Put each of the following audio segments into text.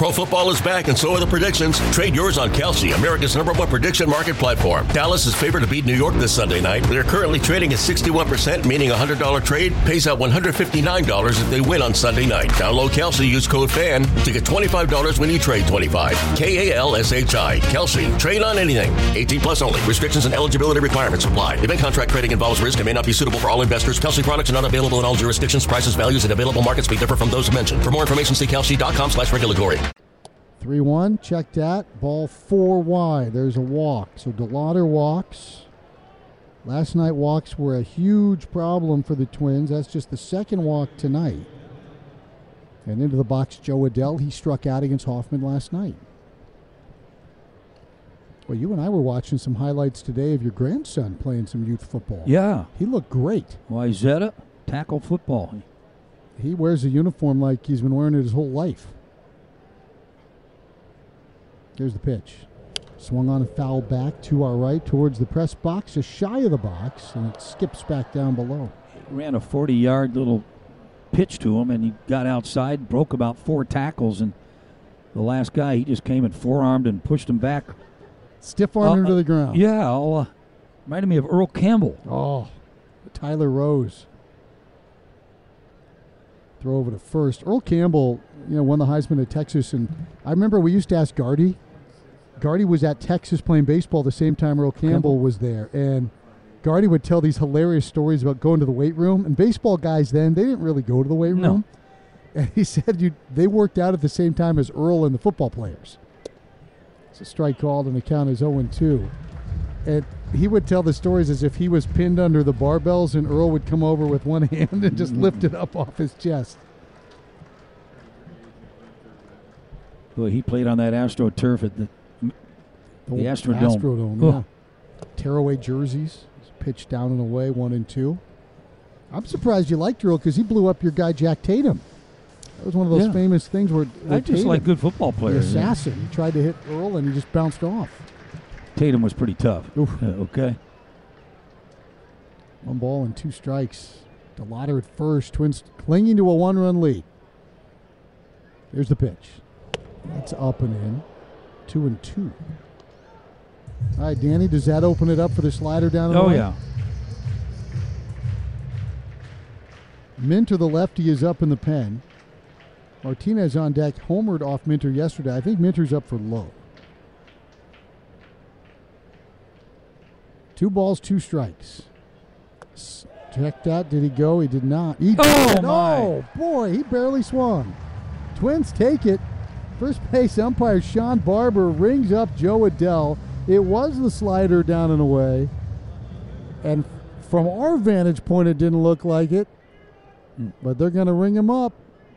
Pro football is back, and so are the predictions. Trade yours on Kalshi, America's #1 prediction market platform. Dallas is favored to beat New York this Sunday night. They're currently trading at 61%, meaning a $100 trade pays out $159 if they win on Sunday night. Download Kalshi, use code FAN to get $25 when you trade 25. Kalshi. Kalshi. Trade on anything. 18 plus only. Restrictions and eligibility requirements apply. Event contract trading involves risk and may not be suitable for all investors. Kalshi products are not available in all jurisdictions. Prices, values, and available markets may differ from those mentioned. For more information, see kalshi.com/regulatory. 3-1, check that. Ball 4 wide. There's a walk. So DeLauder walks. Last night walks were a huge problem for the Twins. That's just the second walk tonight. And into the box, Joe Adell. He struck out against Hoffman last night. Well, you and I were watching some highlights today of your grandson playing some youth football. Yeah. He looked great. Wayzata, tackle football. He wears a uniform like he's been wearing it his whole life. Here's the pitch. Swung on and fouled back to our right towards the press box, just shy of the box, and it skips back down below. Ran a 40-yard little pitch to him, and he got outside, broke about 4 tackles, and the last guy, he just came and forearmed and pushed him back. Stiff-armed him to the ground. Yeah, reminded me of Earl Campbell. Oh, Tyler Rose. Throw over to first. Earl Campbell, won the Heisman at Texas, and I remember we used to ask Gardy. Gardy was at Texas playing baseball the same time Earl Campbell was there, and Gardy would tell these hilarious stories about going to the weight room. And baseball guys then, they didn't really go to the weight room. No. And he said they worked out at the same time as Earl and the football players. It's a strike called, and the count is 0-2. And he would tell the stories as if he was pinned under the barbells, and Earl would come over with one hand and just lift it up off his chest. Boy, he played on that AstroTurf at the Astrodome. Astrodome, yeah. Tearaway jerseys. Pitched down and away, 1-2. I'm surprised you liked Earl because he blew up your guy Jack Tatum. That was one of those famous things where I just Tatum, like good football players. the assassin. He tried to hit Earl and he just bounced off. Tatum was pretty tough. Okay. 1 ball and 2 strikes. DeLauder at first. Twins clinging to a 1-run lead. Here's the pitch. That's up and in. 2-2. All right, Danny, does that open it up for the slider down the line? Yeah. Minter, the lefty, is up in the pen. Martinez on deck, homered off Minter yesterday. I think Minter's up for low. 2 balls, 2 strikes. Check that. Did he go? He did not. He did. Oh, boy, he barely swung. Twins take it. First base umpire Sean Barber rings up Joe Adell. It was the slider down and away. And from our vantage point, it didn't look like it. But they're going to ring him up.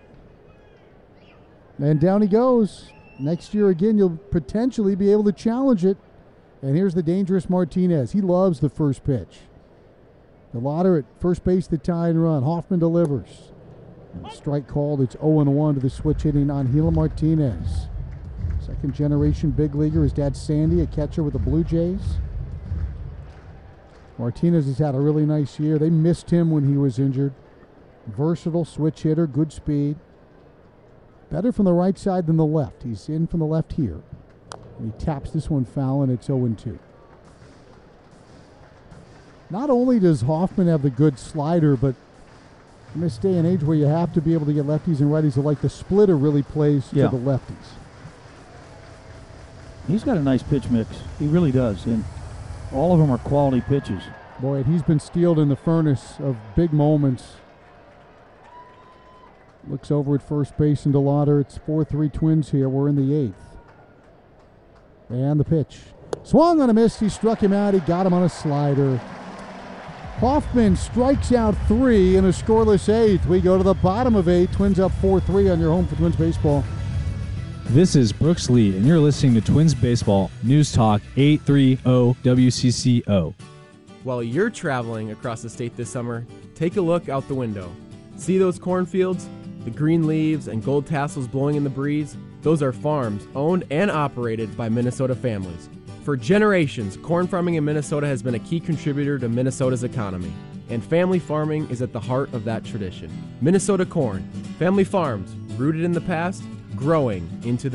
And down he goes. Next year, again, you'll potentially be able to challenge it. And here's the dangerous Martinez. He loves the first pitch. DeLauder at first base, the tie and run. Hoffman delivers. Strike called. It's 0-1 to the switch hitting on Gila Martinez. Second generation big leaguer. His dad Sandy, a catcher with the Blue Jays. Martinez has had a really nice year. They missed him when he was injured. Versatile switch hitter, good speed. Better from the right side than the left. He's in from the left here. And he taps this one foul, and it's 0-2. Not only does Hoffman have the good slider, but in this day and age where you have to be able to get lefties and righties, like the splitter really plays to the lefties. He's got a nice pitch mix. He really does. And all of them are quality pitches. Boy, he's been steeled in the furnace of big moments. Looks over at first base and DeLauder. It's 4-3 Twins here. We're in the 8th. And the pitch. Swung on a miss. He struck him out. He got him on a slider. Hoffman strikes out 3 in a scoreless 8th. We go to the bottom of 8. Twins up 4-3 on your home for Twins baseball. This is Brooks Lee, and you're listening to Twins Baseball News Talk 830 WCCO. While you're traveling across the state this summer, take a look out the window. See those cornfields? The green leaves and gold tassels blowing in the breeze? Those are farms owned and operated by Minnesota families. For generations, corn farming in Minnesota has been a key contributor to Minnesota's economy, and family farming is at the heart of that tradition. Minnesota Corn, family farms, rooted in the past, growing into the